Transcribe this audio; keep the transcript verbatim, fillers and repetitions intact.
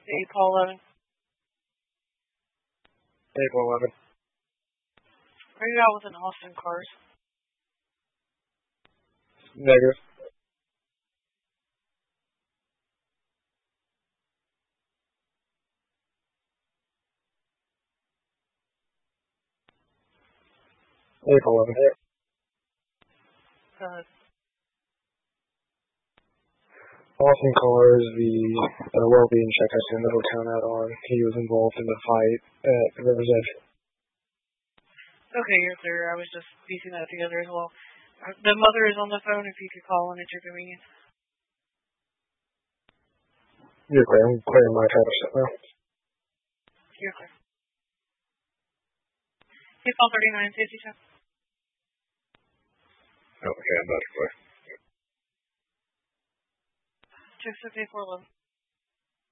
eight Paul eleven. eight Paul eleven. Are you out with an Austin Cars? Negative. eight Paul eleven. Go ahead. Austin Cars, the uh, well-being check I sent the hotel out on. He was involved in the fight at River's Edge. Okay, you're clear. I was just piecing that together as well. The mother is on the phone if you could call in at your convenience. You're clear. I'm clearing my title set now. You're clear. eight Paul thirty-nine, safety check. Okay, I'm about to clear. Check six eight four eleven.